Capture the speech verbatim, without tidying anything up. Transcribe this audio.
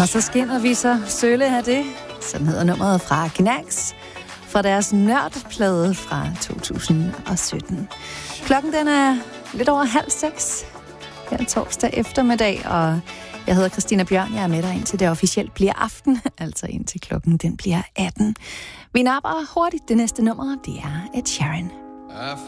Og så skinner vi så sølle af det. Sådan hedder nummeret fra Knacks, fra deres nørdplade fra to tusind og sytten. Klokken den er lidt over halv seks her torsdag eftermiddag, og jeg hedder Christina Bjørn. Jeg er med dig indtil det officielt bliver aften, altså indtil klokken den bliver atten. Vi napper hurtigt det næste nummer, det er Ed Sheeran.